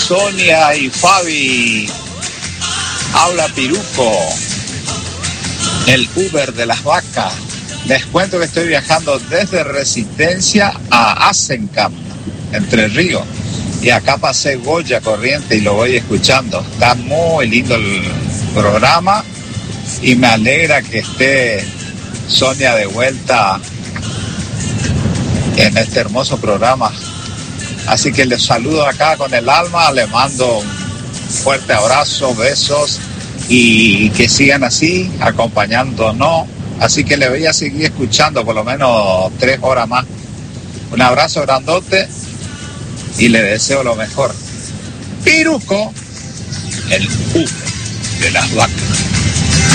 Sonia y Fabi. Habla Piruco, el Uber de las vacas. Les cuento que estoy viajando desde Resistencia a Asencamp, Entre Ríos. Y acá pasé Goya Corriente y lo voy escuchando. Está muy lindo el programa y me alegra que esté Sonia de vuelta en este hermoso programa. Así que les saludo acá con el alma, les mando un fuerte abrazo, besos y que sigan así, acompañándonos. Así que les voy a seguir escuchando por lo menos 3 horas más. Un abrazo grandote y les deseo lo mejor. Piruco, el Uber de las vacas.